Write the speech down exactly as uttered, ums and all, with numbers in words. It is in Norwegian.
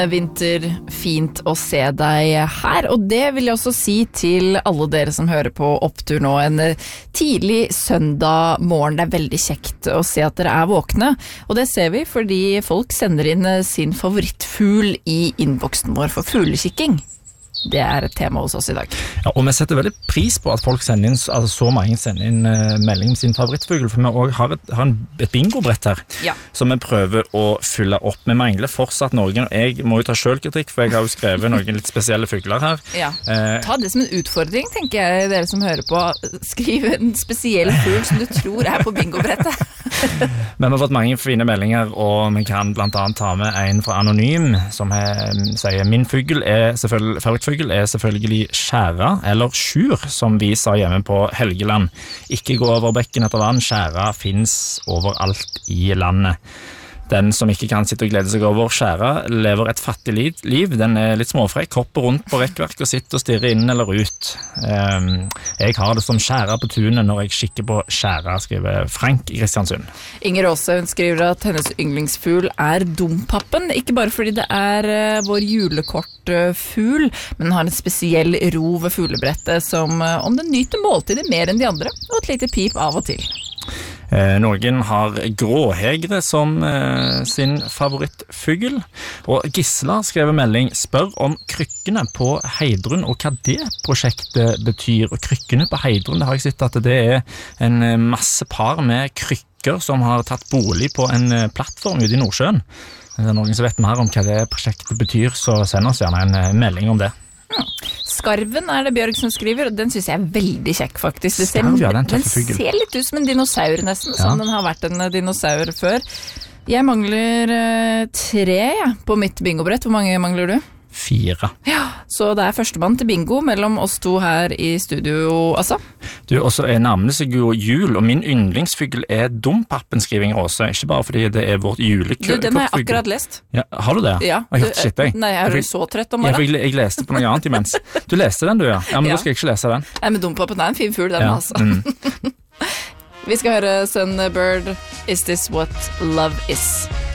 Vinter, fint å se deg her, og det vil jeg også si til alle dere som hører på Opptur nå en tidlig søndag morgen. Det er veldig kjekt å se at dere er våkne, og det ser vi fordi folk sender inn sin favorittfugl i innboksen vår for fuglekikking. Det er et tema hos oss i dag. Ja, og vi setter veldig pris på at folk sender inn, altså så mange sender inn uh, melding om sin favorittfugl, for vi også har et, har en, et bingobrett her, ja. Som vi prøver å fylle opp. Vi mangler fortsatt noen, og jeg må jo ta selvkritikk, for jeg har jo skrevet noen litt spesielle fugler her. Ja. Uh, ta det som en utfordring, tenker jeg, dere som hører på. Skriv en spesiell fugl som du tror er på bingobrettet. Men vi har fått mange fine meldinger, og vi kan blant annet ta med en fra Anonym, som er, sier, min fugl er selvfølgelig favorittfugl, er selvfølgelig skjæra, eller sjur, som vi sa hjemme på Helgeland. Ikke gå over bekken etter vann, skjæra finnes overalt i landet. Den som ikke kan sitte og glede seg over skjæra, lever et fattig liv. Den er litt småfrekk, hopper rundt på rekkverk og sitter og stirrer inn eller ut. Jeg har det som skjæra på tunet når jeg kikker på skjæra, skriver Frank i Kristiansund. Inger Åse, hun skriver at hennes yndlingsfugl er dompapen, ikke bare fordi det er vår julekortfugl, men har en spesiell ro ved fuglebrettet som om den nyter måltider mer enn de andre, og et lite pip av og til. Eh, noen har gråhegre som eh, sin favorittfugl, og Gisla skrev en melding, spør om krykkene på Heidrun og hva det prosjektet betyr. Og krykkene på Heidrun, det har jeg sett at det er en masse par med krykker som har tatt bolig på en plattform ute i Nordsjøen. Det er noen som vet mer om hva det prosjektet betyr, så send oss gjerne en melding om det. Ja. Skarven er det Bjørg som skriver, og den synes jeg er veldig kjekk faktisk. Det ser, Skarv, ja, den, den ser litt ut som en dinosaur nesten, ja. Som den har vært en dinosaur før. Jeg mangler uh, tre ja, på mitt bingobrett. Hvor mange mangler du? Fire. Ja, så det er førstemann til bingo mellom oss to her i studio, altså. Du, også er navnet seg jo jul, og min yndlingsfugl er dompapen, skriver Inger Åse. Ikke bare fordi det er vårt julekø. Du, den har jeg akkurat lest. Ja, har du det? Ja. Jeg har shit, jeg. Nei, er du så trøtt om morgenen? Ja, jeg, jeg leste på noe annet imens. Du leste den, du, ja. Ja, men ja. Da skal jeg ikke lese den. Nei, men dompapen er en fin fugl, den ja. altså. Mm. Vi skal høre Sunbird, Is This What Love Is?